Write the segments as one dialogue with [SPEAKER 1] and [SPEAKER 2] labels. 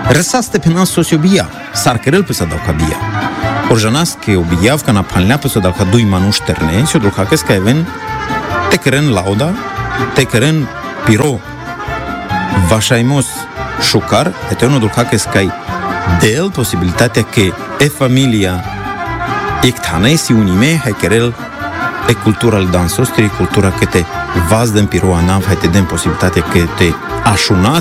[SPEAKER 1] Resaste pe nas sociobia, sarkerel pe sadauka bia. Orjanaske obijavka na palnja pe sadauka duj manush terne, si odrukake ska even te keren lauda, te keren piro vašaimos šukar, et ono odrukake skai del posibilitatea că e familia ectane si unime, hai kerel e cultura al dansostri, cultura că te vaz den piro anav, hai te den posibilitatea că te așunas,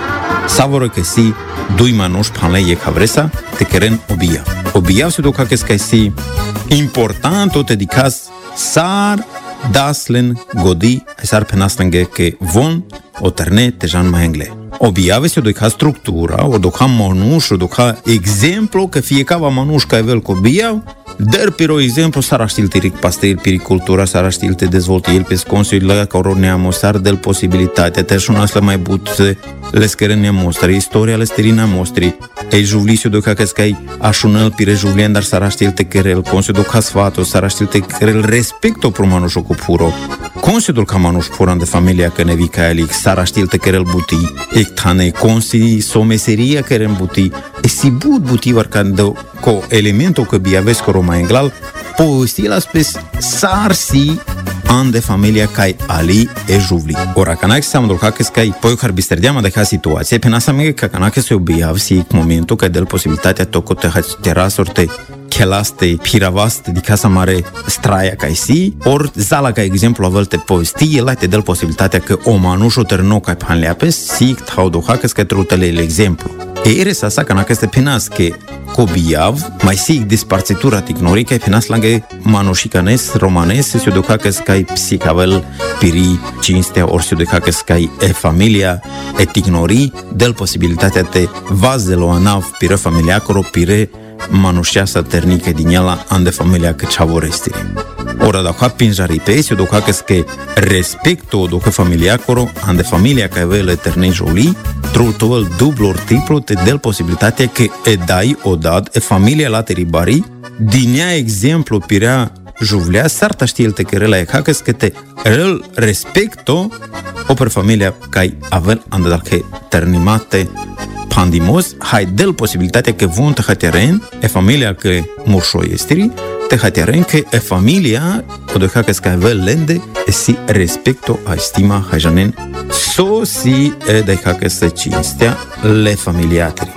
[SPEAKER 1] savoro că si dui manuș panlei e cavresa, te keren obia. Obia se duca că skai si important o te dicas sar daslen godi, sar penastenge că von o terne tejan mai engle. Obia se duca structura, o duca manuș, o duca exemplu că fiecare manuș ca evel cu obia, dar piro exemplu sar aștiltiric pastel piricultura, sar aștilte dezvolte el pe sconsurile ca oroneamo, sar del posibilitatea, te așunas la mai but le scherenia mostre, istoria le sterina mostri, ei juvlisiu do că skai așunel pire juvlien, dar sar aștilte kerel, consiu do ca sfato, sar aștilte kerel respecto pro manușo cu puro, consiu do ca manuș puran de familia că nevica elic, sar aștilte kerel buti, ectane, consi so meseria kerel buti, e si buti varcando co elemento că biaves co roma englal, poestilas pes sarsi an de familia kai ali e juvli. Ora canak se amdolca că skai poi carbisterdiama de ca situație, pe nasa mega că canak se obiav si momentul că del posibilitatea toco te terasor chelaste piravaste di casa mare straia kai si, or zala ca exemplu avelte poestie, la te del posibilitatea că o manușo terno kai panleapes si tau doha că skai trutele exemplu. Ere sa canak este penas că cobiav, mai sig disparțitura ticnorica e penas langă manușicanes romanes se duca că skai psicavel piri cinstea ori se duca că skai e familia e ticnori del posibilitatea te vaz de lo anav pire familia coro pire manușeasa ternică din ela an de familia că ceavorestiri. Ora dacă pinjari pe se duca că skai respecto duca familia coro an de familia că vele ternei joli trutul dublu triplu te del posibilitatea că e dai odad e familia la teribari din ea exemplu pirea juvlea sarta știe te kerela e ca că te el respecto o per familia kai avel andar că ternimate pandimos hai del posibilitatea că von te hateren e familia că murșo esteri te hateren că e familia o de ca că avel lende e si respecto a estima hajanen so si e de ca că se cinstea le familiatri.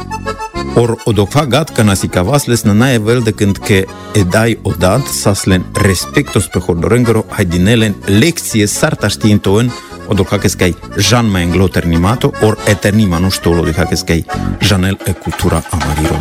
[SPEAKER 1] Or o dofa gat că nasicavas les na evel de când că e dai odat saslen respectos pe hordorengro hai dinelen lecție sarta știintoen o dofa că skai jan mai englo ternimato or eternima nu știu o dofa că skai janel e cultura amariro.